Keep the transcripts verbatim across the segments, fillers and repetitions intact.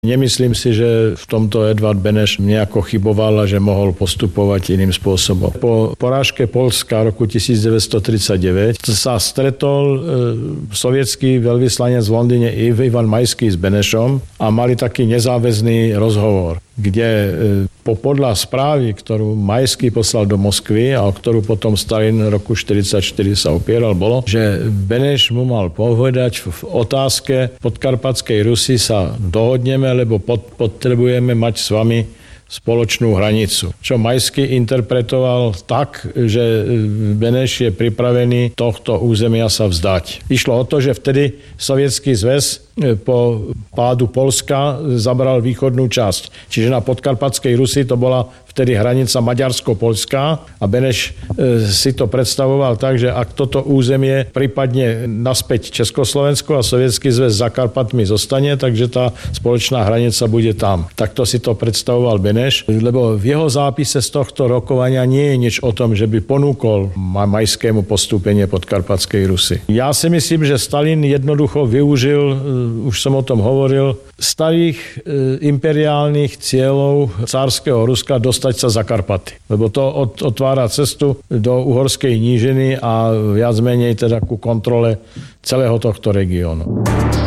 Nemyslím si, že v tomto Edvard Beneš nejako chyboval a že mohol postupovať iným spôsobom. Po porážke Poľska roku devätnásťtridsaťdeväť sa stretol e, sovietský veľvyslanec v Londýne Ivan Majský s Benešom a mali taký nezáväzný rozhovor, kde e, po podľa správy, ktorú Majský poslal do Moskvy a o ktorú potom Stalin v roku štyridsaťštyri sa opieral, bolo, že Beneš mu mal povedať v otázke Podkarpatskej Rusy sa dohodneme, lebo pod, potrebujeme mať s vami spoločnú hranicu. Čo Majský interpretoval tak, že Beneš je pripravený tohto územia sa vzdať. Išlo o to, že vtedy Sovietský zväz po pádu Poľska zabral východnú časť. Čiže na Podkarpatskej Rusi to bola vtedy hranica Maďarsko-Poľská a Beneš e, si to predstavoval tak, že ak toto územie prípadne naspäť Československo a Sovietský zväz za Karpatmi zostane, takže tá spoločná hranica bude tam. Takto si to predstavoval Beneš, lebo v jeho zápise z tohto rokovania nie je nič o tom, že by ponúkol Majskému postúpenie Podkarpatskej Rusy. Ja si myslím, že Stalin jednoducho využil, už som o tom hovoril, starých e, imperiálnych cieľov cárskeho Ruska dostať sa za Karpaty. Lebo to od, otvára cestu do Uhorskej nížiny a viac menej teda ku kontrole celého tohto regiónu.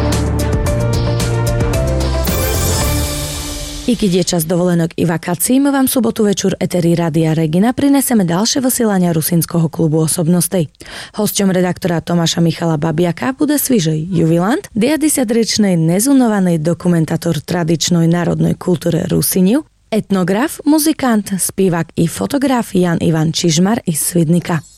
I keď je čas dovolenok i vakácií, my vám sobotu večer eteri Rádia Regina prineseme ďalšie vysielania Rusínskoho klubu osobnostей. Hosťom redaktora Tomáša Michala Babiaka bude svižej jubilant, deväťdesiatročný nezunovaný dokumentátor tradičnej národnej kultúry Rusiniu, etnograf, muzikant, spívak i fotograf Jan Ivan Čižmar iz Svidnika.